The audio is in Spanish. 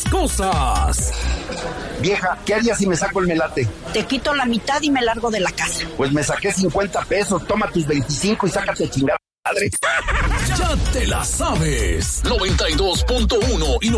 cosas. Vieja, ¿qué harías si me saco el melate? Te quito la mitad y me largo de la casa. Pues me saqué 50 pesos, toma tus 25 y sácate a chingar, madre. Ya te la sabes. 92.1 y